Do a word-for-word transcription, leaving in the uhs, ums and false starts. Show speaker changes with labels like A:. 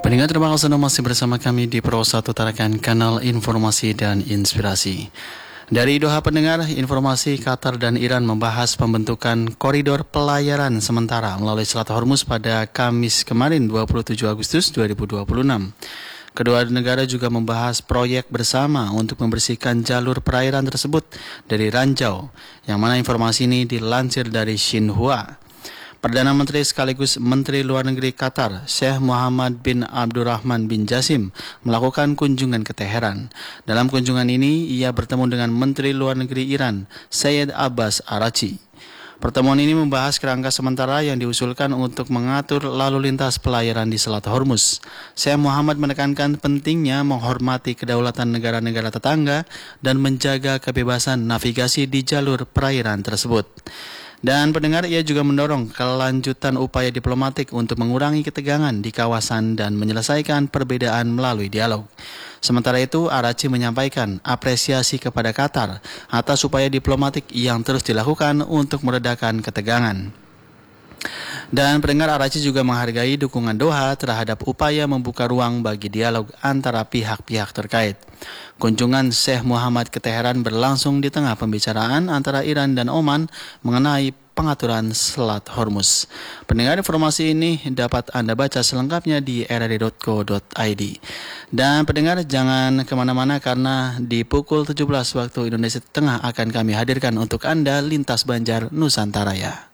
A: Pendengar, terima kasih Anda masih bersama kami di Pro satu Tarakan, kanal informasi dan inspirasi. Dari Doha pendengar, informasi Qatar dan Iran membahas pembentukan koridor pelayaran sementara melalui Selat Hormuz pada Kamis kemarin dua puluh tujuh Agustus dua ribu dua puluh enam. Kedua negara juga membahas proyek bersama untuk membersihkan jalur perairan tersebut dari ranjau, yang mana informasi ini dilansir dari Xinhua. Perdana Menteri sekaligus Menteri Luar Negeri Qatar, Sheikh Mohammed bin Abdurrahman bin Jassim, melakukan kunjungan ke Teheran. Dalam kunjungan ini, ia bertemu dengan Menteri Luar Negeri Iran, Syed Abbas Araghchi. Pertemuan ini membahas kerangka sementara yang diusulkan untuk mengatur lalu lintas pelayaran di Selat Hormuz. Syekh Muhammad menekankan pentingnya menghormati kedaulatan negara-negara tetangga dan menjaga kebebasan navigasi di jalur perairan tersebut. Dan pendengar, ia juga mendorong kelanjutan upaya diplomatik untuk mengurangi ketegangan di kawasan dan menyelesaikan perbedaan melalui dialog. Sementara itu, Araghchi menyampaikan apresiasi kepada Qatar atas upaya diplomatik yang terus dilakukan untuk meredakan ketegangan. Dan pendengar, Araghchi juga menghargai dukungan Doha terhadap upaya membuka ruang bagi dialog antara pihak-pihak terkait. Kunjungan Syekh Muhammad ke Teheran berlangsung di tengah pembicaraan antara Iran dan Oman mengenai pengaturan Selat Hormuz. Pendengar, informasi ini dapat Anda baca selengkapnya di r r i dot co dot i d. Dan pendengar, jangan kemana-mana karena di pukul tujuh belas waktu Indonesia Tengah akan kami hadirkan untuk Anda Lintas Banjar Nusantara ya.